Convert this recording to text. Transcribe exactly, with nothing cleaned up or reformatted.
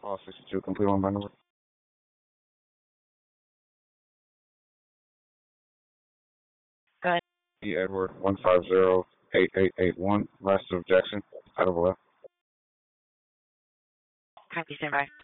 Call sixty-two, complete one by number. Go ahead. E. Edward, one five zero eight eight eight one, last of Jackson, out of left. Copy, stand by.